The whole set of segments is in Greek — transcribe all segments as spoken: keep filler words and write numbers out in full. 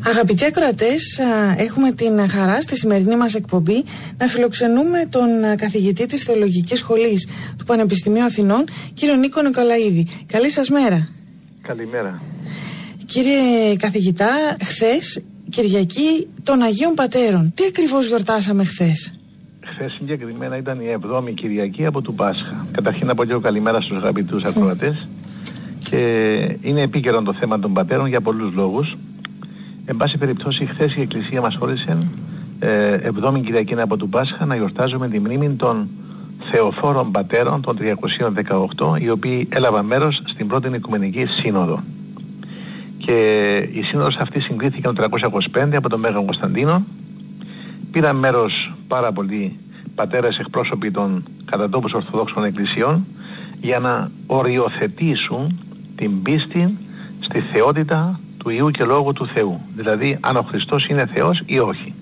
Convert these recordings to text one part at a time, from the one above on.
Αγαπητοί ακροατές, έχουμε την χαρά στη σημερινή μας εκπομπή να φιλοξενούμε τον καθηγητή της Θεολογικής Σχολής του Πανεπιστημίου Αθηνών, κύριο Νίκο Νικολαίδη. Καλή σας μέρα. Καλημέρα. Κύριε καθηγητά, χθες Κυριακή των Αγίων Πατέρων. Τι ακριβώς γιορτάσαμε χθες? Χθες συγκεκριμένα ήταν η εβδόμη Κυριακή από του Πάσχα. Καταρχήν να πω και εγώ καλημέρα στους αγαπητούς ακροατές. Και είναι επίκαιρο το θέμα των πατέρων για πολλούς λόγους. Εν πάση περιπτώσει, χθες η Εκκλησία μας όρισε ε, εβδόμη Κυριακή από του Πάσχα να γιορτάζουμε τη μνήμη των Θεοφόρων Πατέρων των τριακοσίων δεκαοκτώ, οι οποίοι έλαβαν μέρος στην πρώτη Οικουμενική Σύνοδο. Και η σύνοδος αυτή συγκρίθηκε το τριακόσια είκοσι πέντε από τον Μέγα Κωνσταντίνο. Πήραν μέρος πάρα πολλοί πατέρες εκπρόσωποι των κατατόπους Ορθοδόξων Εκκλησιών για να οριοθετήσουν την πίστη στη θεότητα του Υιού και Λόγου του Θεού. Δηλαδή αν ο Χριστός είναι Θεός ή όχι.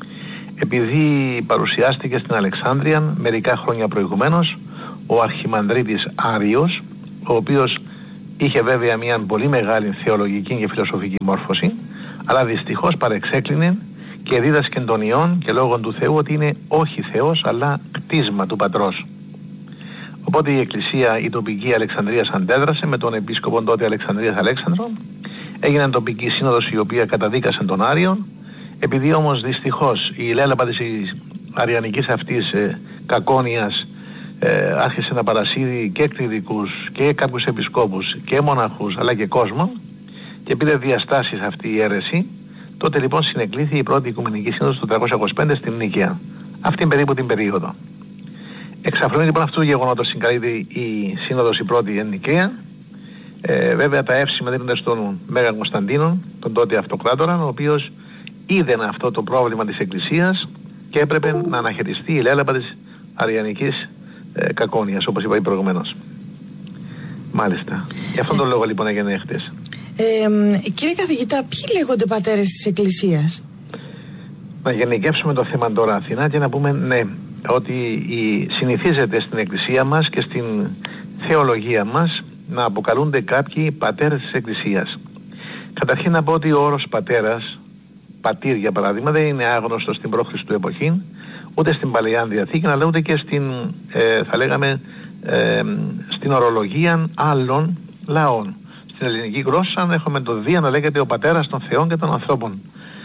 Επειδή παρουσιάστηκε στην Αλεξάνδρεια μερικά χρόνια προηγουμένως ο Αρχιμανδρίτης Άριος, ο οποίος είχε βέβαια μια πολύ μεγάλη θεολογική και φιλοσοφική μόρφωση, αλλά δυστυχώς παρεξέκλεινε και δίδασκε τον Υιόν και Λόγον του Θεού ότι είναι όχι Θεός αλλά κτίσμα του Πατρός. Οπότε η Εκκλησία, η τοπική Αλεξανδρίας αντέδρασε με τον επίσκοπο τότε Αλεξανδρίας Αλέξανδρο. Έγινε τοπική σύνοδος η οποία καταδίκασε τον Άριον. Επειδή όμως δυστυχώς η λέλαπα της αριανικής αυτής ε, κακόνοιας ε, άρχισε να παρασύρει και κληρικούς και κάποιους επισκόπους και μοναχούς αλλά και κόσμο και πήρε διαστάσεις αυτή η αίρεση, τότε λοιπόν συνεκλήθη η πρώτη Οικουμενική Σύνοδος του τριακόσια είκοσι πέντε στην Νίκαια. Αυτήν περίπου την περίοδο. Εξαφρώνει λοιπόν αυτού του γεγονότος συγκαλείται η Σύνοδος η πρώτη εν Νικαία. Ε, βέβαια τα εύσημα δίνονται στον Μέγα Κωνσταντίνο, τον τότε αυτοκράτορα, ο οποίος είδε αυτό το πρόβλημα της Εκκλησίας και έπρεπε να αναχαιριστεί η λέλαπα της αριανικής ε, κακόνοιας, όπως είπα προηγουμένως. Μάλιστα. Γι' αυτόν τον λόγο λοιπόν έγινε χτες. Ε, κύριε καθηγητά, ποιοι λέγονται πατέρες της Εκκλησίας? Να γενικεύσουμε το θέμα τώρα Αθηνά και να πούμε ναι, ότι η, συνηθίζεται στην Εκκλησία μας και στην θεολογία μας να αποκαλούνται κάποιοι πατέρες της Εκκλησίας. Καταρχήν να πω ότι ο όρος πατέρας, πατήρ για παράδειγμα, δεν είναι άγνωστο στην προ-Χριστού εποχή, ούτε στην Παλαιά Διαθήκη, αλλά ούτε και στην, ε, θα λέγαμε, ε, στην ορολογία άλλων λαών. Στην ελληνική γλώσσα έχουμε το Δία να λέγεται ο πατέρας των θεών και των ανθρώπων.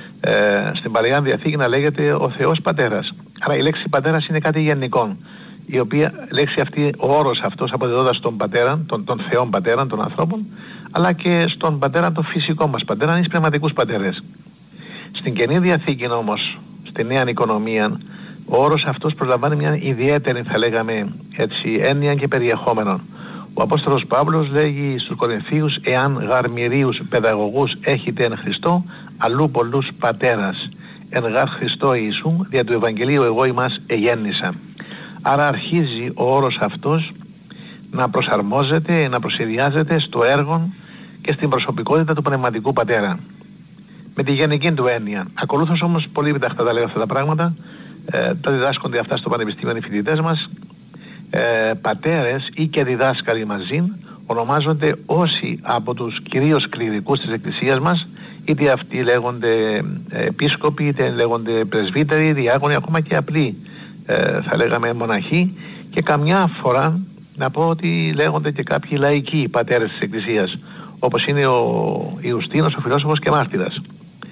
Ε, στην Παλαιά Διαθήκη να λέγεται ο Θεός Πατέρας. Άρα η λέξη πατέρας είναι κάτι γενικό, η οποία λέξη αυτή, ο όρος αυτός αποδεδόταν στον πατέρα, τον, τον Θεών Πατέρα των ανθρώπων, αλλά και στον πατέρα τον φυσικό μας πατέρα, είναι πνευματικούς πατέρες. Στην Καινή Διαθήκη όμως, στη Νέα Οικονομία, ο όρος αυτός προσλαμβάνει μια ιδιαίτερη, θα λέγαμε έτσι, έννοια και περιεχόμενο. Ο Απόστολος Παύλος λέγει στους Κορινθίους, εάν γαρμυρίους παιδαγωγούς έχετε εν Χριστώ, αλλού πολλούς πατέρας. Εν γαρ Χριστώ Ιησού, δια του Ευαγγελίου εγώ ημάς εγέννησα. Άρα αρχίζει ο όρος αυτός να προσαρμόζεται, να προσυδειάζεται στο έργο και στην προσωπικότητα του πνευματικού πατέρα. Με τη γενική του έννοια. Ακολούθως όμως πολύ επιταχτά τα λέω αυτά τα πράγματα, ε, τα διδάσκονται αυτά στο Πανεπιστήμιο οι φοιτητές μας. Ε, πατέρες ή και διδάσκαλοι μαζί ονομάζονται όσοι από τους κυρίως κληρικούς της Εκκλησίας μας, είτε αυτοί λέγονται επίσκοποι, είτε λέγονται πρεσβύτεροι, διάκονοι, ακόμα και απλοί ε, θα λέγαμε μοναχοί, και καμιά φορά να πω ότι λέγονται και κάποιοι λαϊκοί πατέρες της Εκκλησίας, όπως είναι ο Ιουστίνος, ο φιλόσοφος και μάρτυρας.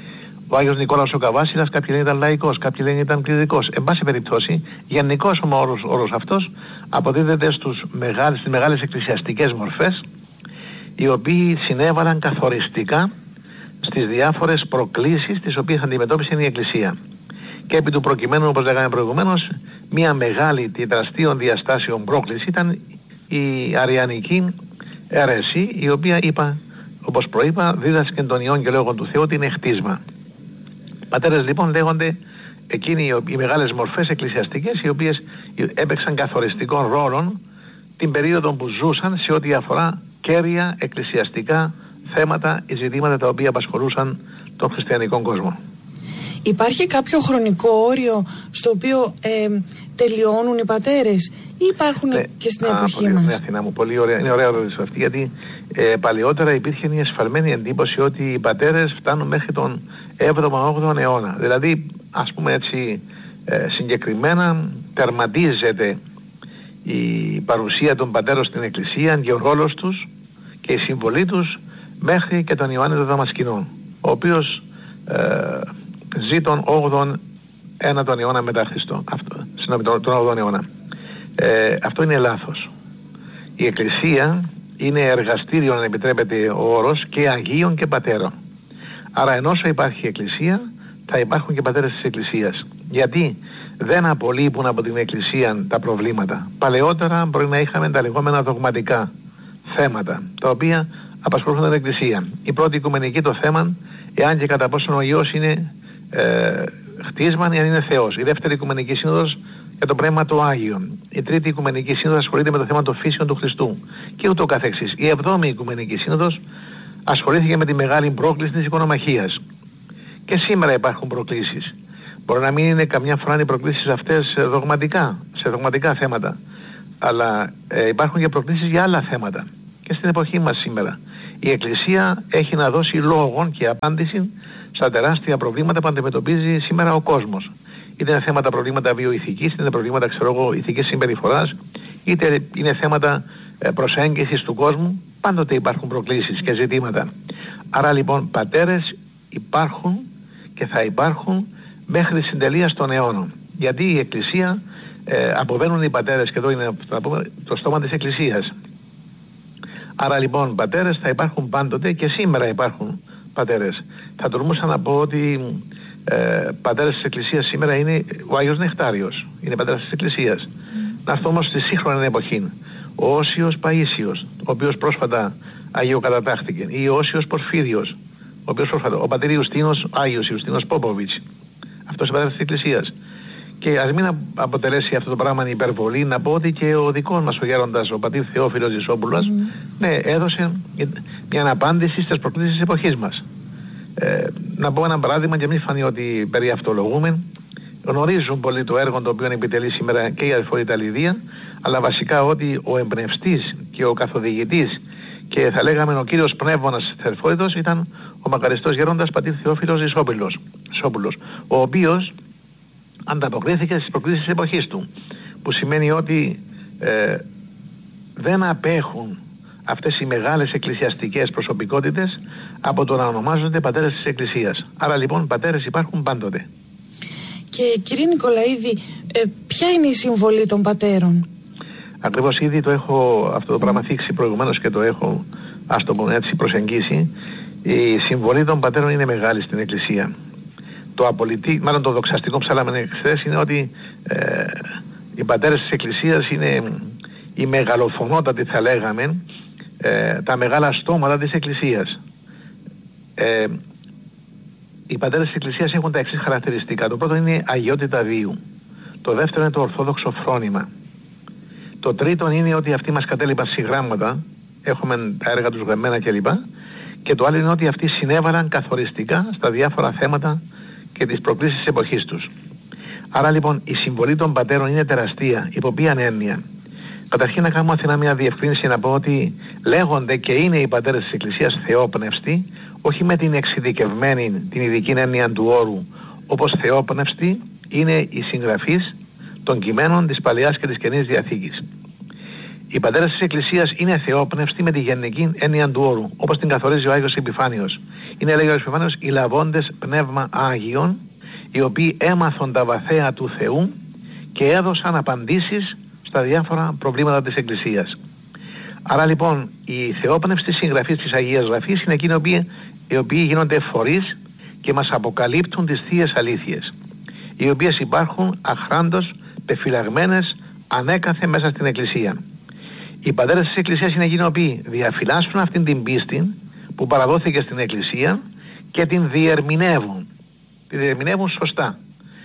Ο Άγιος Νικόλαος ο Καβάσιλας, κάποιοι λένε ήταν λαϊκός, κάποιοι λένε ήταν κληρικός. Εν πάση περιπτώσει, γενικός ο όρος, όρος αυτός αποδίδεται στους μεγάλες, στις μεγάλες εκκλησιαστικές μορφές, οι οποίοι συνέβαλαν καθοριστικά στις διάφορες προκλήσεις τις οποίες αντιμετώπισε η Εκκλησία. Και επί του προκειμένου, όπως λέγαμε προηγουμένως, μια μεγάλη τεραστίων διαστάσεων πρόκληση ήταν η αριανική αίρεση, η οποία είπα, όπως προείπα, δίδασκε τον Υιόν και Λόγον του Θεού ότι είναι χτίσμα. Πατέρες λοιπόν λέγονται εκείνοι οι μεγάλες μορφές εκκλησιαστικές, οι οποίες έπαιξαν καθοριστικών ρόλων την περίοδο που ζούσαν σε ό,τι αφορά κέρια εκκλησιαστικά θέματα ή ζητήματα τα οποία απασχολούσαν τον χριστιανικό κόσμο. Υπάρχει κάποιο χρονικό όριο στο οποίο ε, τελειώνουν οι πατέρες ή υπάρχουν ναι. και στην Α, εποχή πολύ, μας? Ναι, Αθηνά μου, πολύ ωραία. Είναι ωραία ερώτηση αυτή, γιατί ε, παλαιότερα υπήρχε μια εσφαλμένη εντύπωση ότι οι πατέρες φτάνουν μέχρι τον έβδομο όγδοο αιώνα. Δηλαδή, ας πούμε έτσι, ε, συγκεκριμένα τερματίζεται η παρουσία των πατέρων στην Εκκλησία και ο ρόλος τους και η συμβολή τους μέχρι και τον Ιωάννη τον Δαμασκηνό, ο οποίος ε, ζει τον όγδοο ένατο αιώνα μετά Χριστό. Αυτό, συγγνώμη, τον, τον όγδοο αιώνα. Ε, αυτό είναι λάθος. Η Εκκλησία είναι εργαστήριο, αν επιτρέπεται ο όρος, και Αγίων και Πατέρων. Άρα ενώσο υπάρχει η Εκκλησία, θα υπάρχουν και πατέρες της Εκκλησίας. Γιατί δεν απολείπουν από την Εκκλησία τα προβλήματα. Παλαιότερα μπορεί να είχαμε τα λεγόμενα δογματικά θέματα, τα οποία απασχολούν την Εκκλησία. Η πρώτη οικουμενική το θέμα, εάν και κατά πόσο ο Υιός είναι ε, χτίσμα ή αν είναι Θεός. Η δεύτερη οικουμενική σύνοδος για το πνεύμα το Άγιον. Η τρίτη οικουμενική σύνοδος ασχολείται με το θέμα των φύσεων του Χριστού. Και ούτω καθεξής. Η εβδόμη οικουμενική σύνοδος ασχολήθηκε με τη μεγάλη πρόκληση της οικονομαχίας. Και σήμερα υπάρχουν προκλήσεις. Μπορεί να μην είναι καμιά φορά οι προκλήσεις αυτές δογματικά, σε δογματικά θέματα. Αλλά ε, υπάρχουν και προκλήσεις για άλλα θέματα. Και στην εποχή μας σήμερα. Η Εκκλησία έχει να δώσει λόγο και απάντηση στα τεράστια προβλήματα που αντιμετωπίζει σήμερα ο κόσμος. Είτε είναι θέματα προβλήματα βιοηθικής, είτε είναι προβλήματα ξέρω εγώ, ηθικής συμπεριφοράς, είτε είναι θέματα ε, προσέγγισης του κόσμου. Πάντοτε υπάρχουν προκλήσεις και ζητήματα. Άρα λοιπόν πατέρες υπάρχουν και θα υπάρχουν μέχρι συντελείας των αιώνων. Γιατί η Εκκλησία ε, αποβαίνουν οι πατέρες, και εδώ είναι το στόμα της Εκκλησίας. Άρα λοιπόν πατέρες θα υπάρχουν πάντοτε και σήμερα υπάρχουν πατέρες. Θα τολμούσα να πω ότι ε, πατέρες της Εκκλησίας σήμερα είναι ο Άγιος Νεκτάριος. Είναι πατέρας της Εκκλησίας. Mm. Να έρθω όμως στη σύγχρονη εποχή. Ο Όσιος Παΐσιος, ο οποίος πρόσφατα αγιοκατατάχθηκε. Ή ο Όσιος Πορφύριος, ο οποίος πρόσφατα. Ο πατήρ Ιουστίνος, Άγιος Ιουστίνος Πόποβιτς. Αυτός είναι πατέρας της Εκκλησίας. Και ας μην αποτελέσει αυτό το πράγμα υπερβολή, να πω ότι και ο δικός μας ο γέροντας, ο πατήρ Θεόφιλος Ζησόπουλος, mm. ναι, έδωσε μια απάντηση στις προκλήσεις της εποχής μας. Ε, να πω ένα παράδειγμα και μην φανεί ότι περί αυτολογούμε. Γνωρίζουν πολύ το έργο το οποίο επιτελεί σήμερα και η αδελφότητα Ιταλιδία, αλλά βασικά ότι ο εμπνευστής και ο καθοδηγητής και θα λέγαμε ο κύριος πνεύμονας της αδελφότητας ήταν ο μακαριστός γέροντας πατήρ Θεόφιλος Ζησόπουλος, ο οποίος ανταποκρίθηκε στις προκλήσεις της εποχής του, που σημαίνει ότι ε, δεν απέχουν αυτές οι μεγάλες εκκλησιαστικές προσωπικότητες από το να ονομάζονται πατέρες της Εκκλησίας. Άρα λοιπόν πατέρες υπάρχουν πάντοτε. Και κύριε Νικολαίδη, ε, ποια είναι η συμβολή των πατέρων? Ακριβώς ήδη το έχω αυτό το πράγμα θίξει προηγουμένως και το έχω, ας το πούμε έτσι, προσεγγίσει. Η συμβολή των πατέρων είναι μεγάλη στην Εκκλησία. Το απολυτή, μάλλον το δοξαστικό που ψάλαμε χθες είναι ότι ε, οι πατέρες της Εκκλησίας είναι οι μεγαλοφωνότατοι, θα λέγαμε, ε, τα μεγάλα στόματα της Εκκλησίας. Ε, οι πατέρες της Εκκλησίας έχουν τα εξής χαρακτηριστικά. Το πρώτο είναι αγιότητα βίου. Το δεύτερο είναι το ορθόδοξο φρόνημα. Το τρίτο είναι ότι αυτοί μας κατέλειπαν συγγράμματα, έχουμε τα έργα τους γραμμένα κλπ. Και το άλλο είναι ότι αυτοί συνέβαλαν καθοριστικά στα διάφορα θέματα και τις προκλήσεις της εποχής τους. Άρα λοιπόν η συμβολή των πατέρων είναι τεραστία. Υπό ποιαν έννοια? Καταρχήν να κάνουμε Αθηνά μια διευκρίνηση, να πω ότι λέγονται και είναι οι πατέρες της Εκκλησίας θεόπνευστοι, όχι με την εξειδικευμένη, την ειδική έννοια του όρου, όπως θεόπνευστοι είναι οι συγγραφείς των κειμένων της Παλαιάς και της Καινής Διαθήκης. Οι πατέρες της Εκκλησίας είναι θεόπνευστοι με τη γενική έννοια του όρου, όπως την καθορίζει ο Άγιος Επιφάνιος. Είναι, λέει ο Άγιος Επιφάνιος, οι λαβώντες πνεύμα Άγιον, οι οποίοι έμαθαν τα βαθαία του Θεού και έδωσαν απαντήσεις στα διάφορα προβλήματα της Εκκλησίας. Άρα λοιπόν οι θεόπνευστοι συγγραφείς της Αγίας Γραφής είναι εκείνοι οι οποίοι, οι οποίοι γίνονται φορείς και μας αποκαλύπτουν τις θείες αλήθειες, οι οποίες υπάρχουν αχράντως πεφυλαγμένες ανέκαθε μέσα στην Εκκλησία. Οι πατέρες της Εκκλησίας είναι εκείνοι οι οποίοι διαφυλάσσουν αυτήν την πίστη που παραδόθηκε στην Εκκλησία και την διερμηνεύουν. Τη διερμηνεύουν σωστά.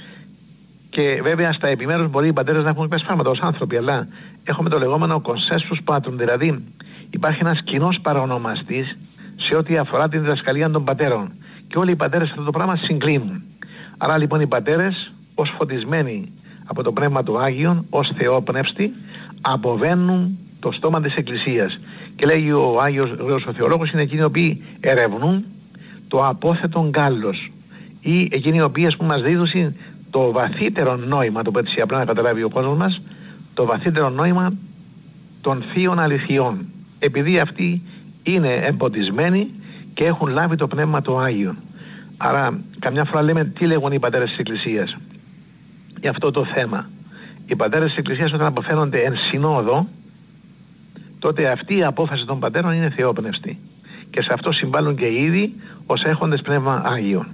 Και βέβαια στα επιμέρους μπορεί οι πατέρες να έχουν υπεσφάλματα ως άνθρωποι, αλλά έχουμε το λεγόμενο consensus patrum, δηλαδή υπάρχει ένας κοινός παρονομαστής σε ό,τι αφορά την διδασκαλία των πατέρων. Και όλοι οι πατέρες αυτό το πράγμα συγκλίνουν. Άρα λοιπόν οι πατέρες ως φωτισμένοι από το Πνεύμα του Άγιον, ως θεόπνευστοι, αποβαίνουν το στόμα της Εκκλησίας. Και λέγει ο Άγιος Γρηγόριος ο Θεολόγος, είναι εκείνοι οι οποίοι ερευνούν το απόθετον γκάλλος, ή εκείνοι οι οποίοι ας πούμε μας δίδουν το βαθύτερο νόημα, το πω έτσι απλά να καταλάβει ο κόσμος μας, το βαθύτερο νόημα των θείων αληθιών, επειδή αυτοί είναι εμποτισμένοι και έχουν λάβει το Πνεύμα του Άγιον. Άρα καμιά φορά λέμε τι λέγουν οι πατέρες της Εκκλησίας για αυτό το θέμα. Οι πατέρες της Εκκλησίας όταν αποφαίνονται εν συνόδο, τότε αυτή η απόφαση των πατέρων είναι θεόπνευστη, και σε αυτό συμβάλλουν και ήδη ως έχοντες Πνεύμα Άγιον.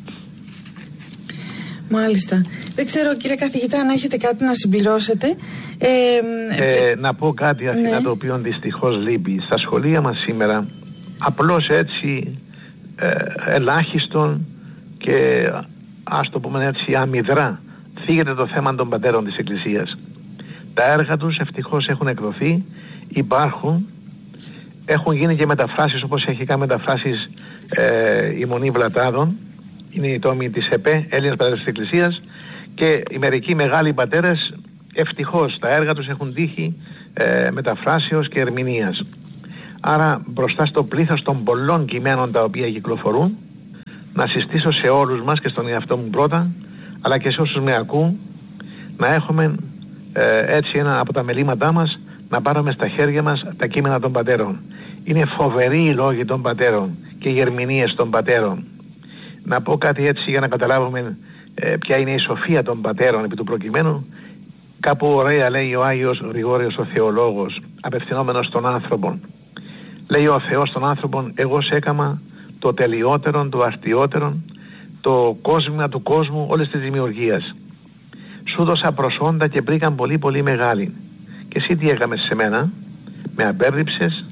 Μάλιστα. Δεν ξέρω κύριε καθηγητά αν έχετε κάτι να συμπληρώσετε. Ε, ε, να πω κάτι Αθηνά, ναι, το οποίο δυστυχώς λείπει. Στα σχολεία μας σήμερα απλώς έτσι ε, ελάχιστον και ας το πούμε έτσι αμυδρά θίγεται το θέμα των πατέρων της Εκκλησίας. Τα έργα τους ευτυχώς έχουν εκδοθεί, υπάρχουν, έχουν γίνει και μεταφράσεις, όπως έχει κάνει μεταφράσεις ε, η Μονή Βλατάδων, είναι η τόμη της ΕΠΕ, Έλληνες Πατέρες της Εκκλησίας, και οι μερικοί μεγάλοι πατέρες ευτυχώς τα έργα τους έχουν τύχει ε, μεταφράσεως και ερμηνείας. Άρα μπροστά στο πλήθος των πολλών κειμένων τα οποία κυκλοφορούν, να συστήσω σε όλους μας και στον εαυτό μου πρώτα, αλλά και σε όσους με ακούν, να έχουμε ε, έτσι ένα από τα μελήματά μας, να πάρουμε στα χέρια μας τα κείμενα των πατέρων. Είναι φοβεροί οι λόγοι των πατέρων και οι ερμηνείες των πατέρων. Να πω κάτι έτσι για να καταλάβουμε ε, ποια είναι η σοφία των πατέρων επί του προκειμένου. Κάπου ωραία λέει ο Άγιος Γρηγόριος ο Θεολόγος, απευθυνόμενος στον άνθρωπο. Λέει ο Θεός στον άνθρωπο, εγώ σε έκαμα το τελειότερον, το αστιότερον, το κόσμημα του κόσμου όλες της δημιουργίας. Σου δώσα προσόντα και βρήκαν πολύ πολύ μεγάλη. Και εσύ τι έκαμες σε μένα? Με απέρριψες,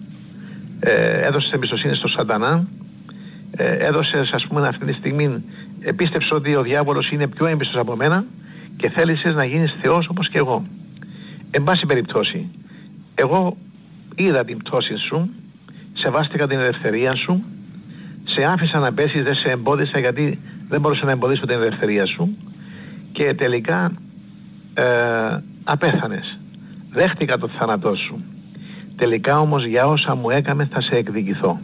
ε, έδωσες εμπιστοσύνη στο σατανά, ε, έδωσες ας πούμε αυτή τη στιγμή, επίστεψες ότι ο διάβολος είναι πιο έμπιστος από μένα και θέλησες να γίνεις Θεός όπως και εγώ. Εν πάση περιπτώσει, εγώ είδα την πτώση σου, σεβάστηκα την ελευθερία σου, σε άφησα να πέσεις, δεν σε εμπόδισα γιατί δεν μπορούσα να εμποδίσω την ελευθερία σου, και τελικά ε, απέθανες. Δέχτηκα το θάνατό σου. Τελικά όμως για όσα μου έκαμε θα σε εκδικηθώ.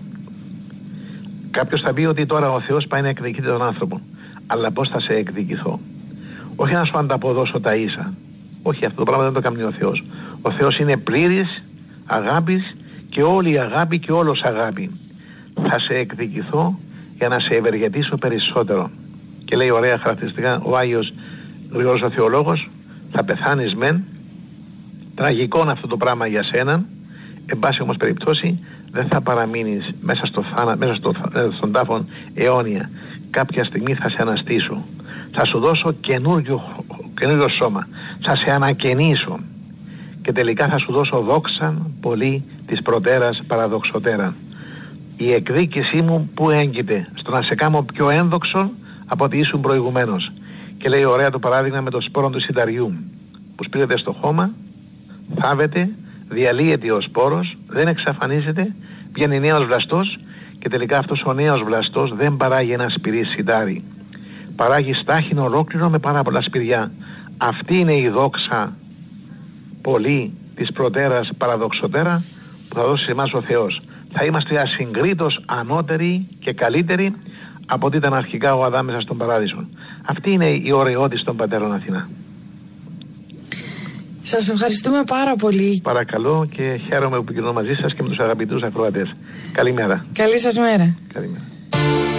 Κάποιος θα πει ότι τώρα ο Θεός πάει να εκδικείται τον άνθρωπο. Αλλά πώς θα σε εκδικηθώ? Όχι να σου ανταποδώσω τα ίσα. Όχι, αυτό το πράγμα δεν το κάνει ο Θεός. Ο Θεός είναι πλήρης αγάπης και όλη η αγάπη και όλος αγάπη. Θα σε εκδικηθώ για να σε ευεργετήσω περισσότερο. Και λέει ωραία χαρακτηριστικά ο Άγιος Γρηγόριος ο Θεολόγος, θα πεθάνεις μεν, τραγικό είναι αυτό το πράγμα για σένα, εν πάση όμως περιπτώσει δεν θα παραμείνεις μέσα, στο θάνα, μέσα στο, στον τάφο αιώνια. Κάποια στιγμή θα σε αναστήσω, θα σου δώσω καινούριο, καινούριο σώμα, θα σε ανακαινήσω και τελικά θα σου δώσω δόξα πολύ της προτέρας παραδοξωτέρα. Η εκδίκησή μου που έγκυται? Στο να σε κάνω πιο ένδοξο από ότι ήσουν προηγουμένως. Και λέει ωραία το παράδειγμα με το σπόρο του σιταριού που σπείρεται στο χώμα, θάβεται, διαλύεται ο σπόρος, δεν εξαφανίζεται, βγαίνει νέος βλαστός και τελικά αυτός ο νέος βλαστός δεν παράγει ένα σπυρί σιτάρι. Παράγει στάχινο ολόκληρο με πάρα πολλά σπηριά. Αυτή είναι η δόξα πολύ της προτέρας παραδοξωτέρα που θα δώσει σε εμάς ο Θεός. Θα είμαστε ασυγκρίτως ανώτεροι και καλύτεροι από ό,τι ήταν αρχικά ο Αδάμ μέσα στον παράδεισο. Αυτή είναι η ωραιότης των πατέρων Αθηνά. Σας ευχαριστούμε πάρα πολύ. Παρακαλώ και χαίρομαι που επικοινωνώ μαζί σας και με τους αγαπητούς ακροατές. Καλημέρα. Καλή σας μέρα. Καλημέρα.